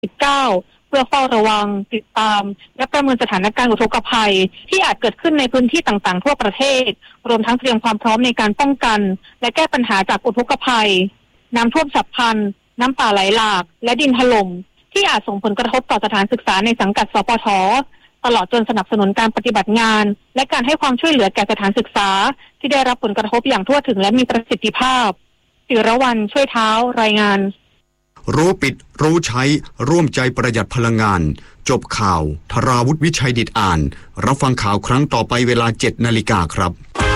-19 เพื่อเฝ้าระวังติดตามและประเมินสถานการณ์อุทกภัยที่อาจเกิดขึ้นในพื้นที่ต่างๆทั่วประเทศรวมทั้งเตรียมความพร้อมในการป้องกันและแก้ปัญหาจากอุทกภัยน้ำท่วมฉับพลันน้ำป่าไหลหลากและดินถล่มที่อาจส่งผลกระทบต่อสถานศึกษาในสังกัดสปท.ตลอดจนสนับสนุนการปฏิบัติงานและการให้ความช่วยเหลือแก่สถานศึกษาที่ได้รับผลกระทบอย่างทั่วถึงและมีประสิทธิภาพศิรวรรณช่วยเท้ารายงานรู้ปิดรู้ใช้ร่วมใจประหยัดพลังงานจบข่าวธราวุฒิวิชัยดิษฐ์อ่านรับฟังข่าวครั้งต่อไปเวลา 7 นาฬิกาครับ